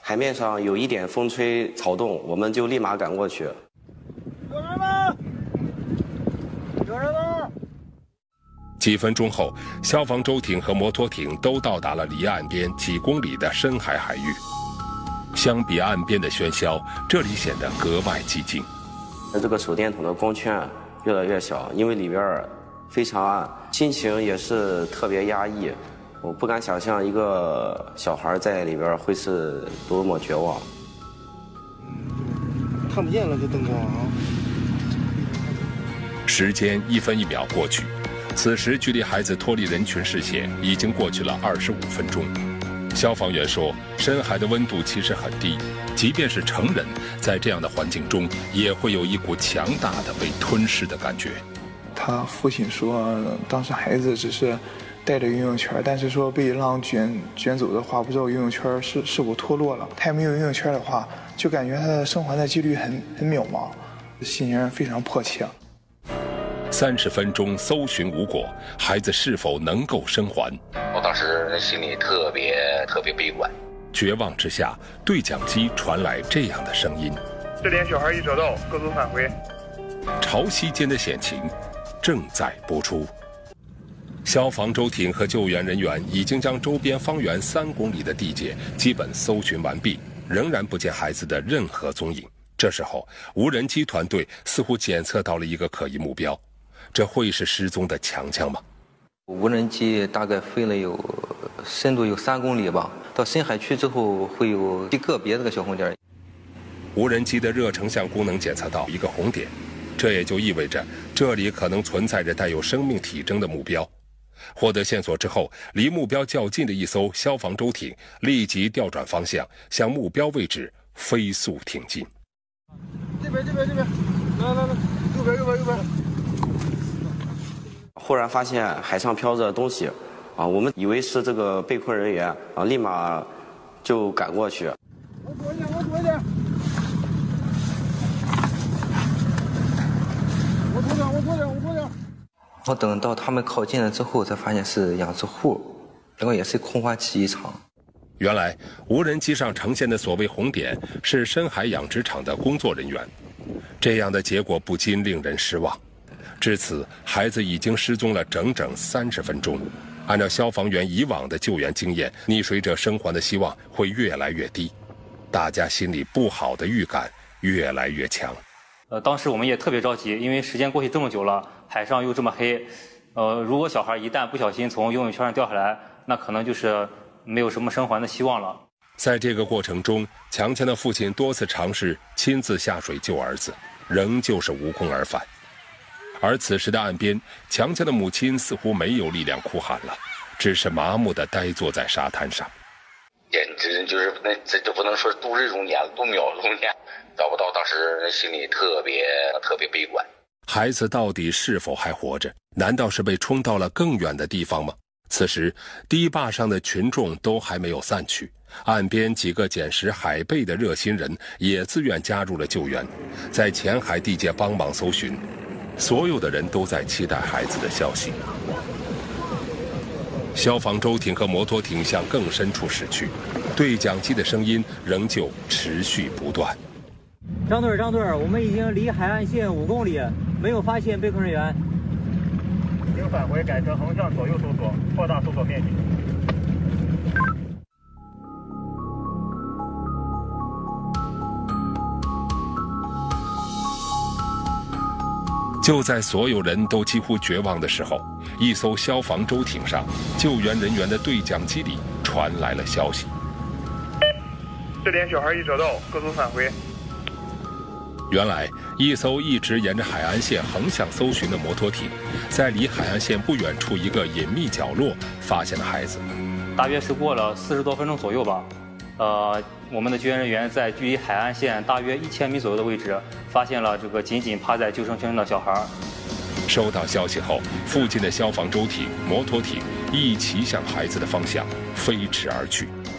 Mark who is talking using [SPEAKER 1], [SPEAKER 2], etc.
[SPEAKER 1] 海面上有一点风吹草动，我们就立马赶过去。
[SPEAKER 2] 有人吗？有人吗？
[SPEAKER 3] 几分钟后，消防舟艇和摩托艇都到达了离岸边几公里的深海海域。相比岸边的喧嚣，这里显得格外寂静。
[SPEAKER 1] 这个手电筒的光圈越来越小，因为里边非常暗，心情也是特别压抑。我不敢想象一个小孩在里边会是多么绝望。
[SPEAKER 2] 看不见了，这灯光啊！
[SPEAKER 3] 时间1分1秒过去，此时距离孩子脱离人群视线已经过去了25分钟。消防员说，深海的温度其实很低，即便是成人，在这样的环境中，也会有一股强大的被吞噬的感觉。
[SPEAKER 4] 他父亲说，当时孩子只是带着游泳圈，但是说被浪卷走的话，不知道游泳圈是否脱落了。他也没有游泳圈的话，就感觉他的生还的几率很渺茫，心情非常迫切。
[SPEAKER 3] 30分钟搜寻无果，孩子是否能够生还？
[SPEAKER 5] 我当时心里特别悲观。
[SPEAKER 3] 绝望之下，对讲机传来这样的声音：
[SPEAKER 6] 这点小孩已找到，各自返回。
[SPEAKER 3] 潮汐间的险情正在播出。消防舟艇和救援人员已经将周边方圆3公里的地界基本搜寻完毕，仍然不见孩子的任何踪影。这时候，无人机团队似乎检测到了一个可疑目标，这会是失踪的强强吗？
[SPEAKER 7] 无人机大概飞了深度有3公里吧，到深海区之后会有个别的小红点。
[SPEAKER 3] 无人机的热成像功能检测到一个红点，这也就意味着这里可能存在着带有生命体征的目标。获得线索之后，离目标较近的一艘消防舟艇立即调转方向，向目标位置飞速挺进。
[SPEAKER 2] 这边，来，右边。
[SPEAKER 1] 忽然发现海上飘着东西，我们以为是这个被困人员，立马就赶过去。
[SPEAKER 2] 我躲一点。我躲点。
[SPEAKER 7] 我等到他们靠近了之后，才发现是养殖户，然后也是空欢喜一场。
[SPEAKER 3] 原来无人机上呈现的所谓红点是深海养殖场的工作人员，这样的结果不禁令人失望。至此，孩子已经失踪了整整30分钟。按照消防员以往的救援经验，溺水者生还的希望会越来越低，大家心里不好的预感越来越强。
[SPEAKER 8] 当时我们也特别着急，因为时间过去这么久了，海上又这么黑，如果小孩一旦不小心从游泳圈上掉下来，那可能就是没有什么生还的希望了。
[SPEAKER 3] 在这个过程中，强强的父亲多次尝试亲自下水救儿子，仍旧是无功而返。而此时的岸边，强强的母亲似乎没有力量哭喊了，只是麻木地呆坐在沙滩上。
[SPEAKER 5] 简直就是这就不能说度日如年了，度秒如年。找不到，当时心里特别悲观。
[SPEAKER 3] 孩子到底是否还活着？难道是被冲到了更远的地方吗？此时，堤坝上的群众都还没有散去，岸边几个捡拾海贝的热心人也自愿加入了救援，在浅海地界帮忙搜寻。所有的人都在期待孩子的消息。消防舟艇和摩托艇向更深处驶去，对讲机的声音仍旧持续不断。
[SPEAKER 9] 张队，我们已经离海岸线5公里，没有发现被困人员。
[SPEAKER 6] 请返回，改成横向左右搜索，扩大搜索面积。
[SPEAKER 3] 就在所有人都几乎绝望的时候，一艘消防舟艇上，救援人员的对讲机里传来了消息：
[SPEAKER 6] 这点小孩已找到，各自返回。
[SPEAKER 3] 原来，一艘一直沿着海岸线横向搜寻的摩托艇，在离海岸线不远处一个隐秘角落发现了孩子。
[SPEAKER 8] 大约是过了40多分钟左右吧，我们的救援人员在距离海岸线大约1000米左右的位置，发现了这个紧紧趴在救生圈上的小孩。
[SPEAKER 3] 收到消息后，附近的消防舟艇、摩托艇一齐向孩子的方向飞驰而去。